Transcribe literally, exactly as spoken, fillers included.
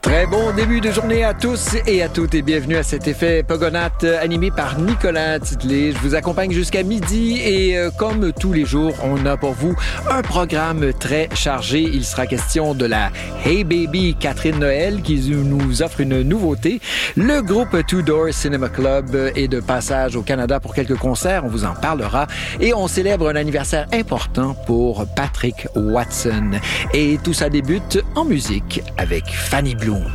Très bon début de journée à tous et à toutes et bienvenue à cet effet Pogonates animé par Nicolas Titley. Je vous accompagne jusqu'à midi et euh, comme tous les jours, on a pour vous un programme très chargé. Il sera question de la Hey Baby Catherine Noël qui nous offre une nouveauté. Le groupe Two Door Cinema Club est de passage au Canada pour quelques concerts. On vous en parlera. Et on célèbre un anniversaire important pour Patrick Watson. Et tout ça débute en musique avec Fanny Bloom.